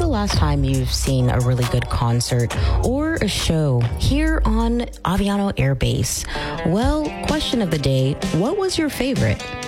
the last time you've seen a really good concert or a show here on Aviano Air Base? Well, question of the day, what was your favorite?